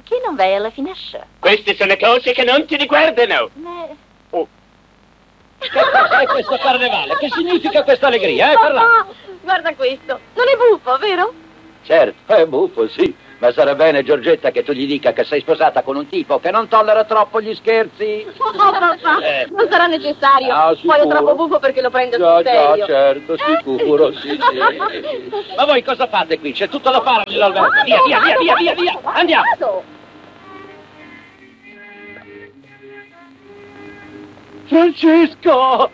perché non vai alla finestra? Queste sono cose che non ti riguardano. Ma... Oh. Che cos'è questo carnevale? Che significa questa allegria, parla? Papà, guarda questo. Non è buffo, vero? Certo, è buffo, sì. Ma sarà bene, Giorgetta, che tu gli dica che sei sposata con un tipo che non tollera troppo gli scherzi. Oh, papà, non sarà necessario. Ah, Poi sicuro. è troppo buffo perché lo prendo Già, sul serio. già, certo, sicuro, sì, sì. Ma voi cosa fate qui? C'è tutto da fare nell'albergo. Via, via, via, via, via, via. Andiamo. Vado. Francesco!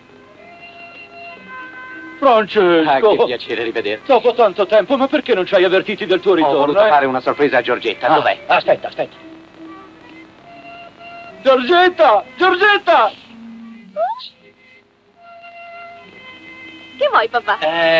Francesco! che piacere rivederti. Dopo tanto tempo, ma perché non ci hai avvertiti del tuo Ho ritorno? voluto fare una sorpresa a Giorgetta. Dov'è? Aspetta. Giorgetta! Giorgetta! Che vuoi, papà?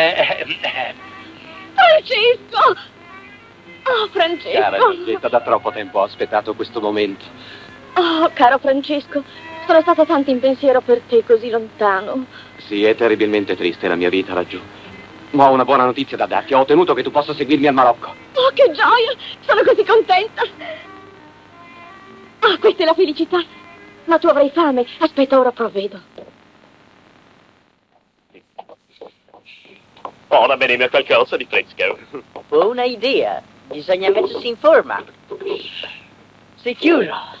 Francesco! Oh, Francesco! Cara Giorgetta, da troppo tempo ho aspettato questo momento. Oh, caro Francesco, sono stata tanto in pensiero per te così lontano. Sì, è terribilmente triste la mia vita laggiù. Ma ho una buona notizia da darti. Ho ottenuto che tu possa seguirmi al Marocco. Oh, che gioia! Sono così contenta! Ah, questa è la felicità! Ma tu avrai fame. Aspetta, ora provvedo. Ora bene qualcosa di fresco. Buona idea. Bisogna mettersi in forma. Sicuro.